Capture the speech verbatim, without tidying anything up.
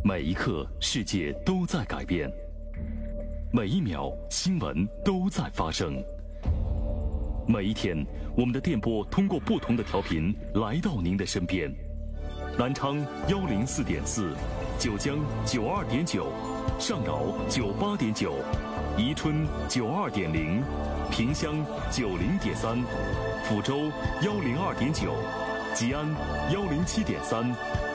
每一刻，世界都在改变；每一秒，新闻都在发生。每一天，我们的电波通过不同的调频来到您的身边。南昌幺零四点四，九江九二点九，上饶九八点九，宜春九二点零，萍乡九零点三，抚州幺零二点九，吉安幺零七点三。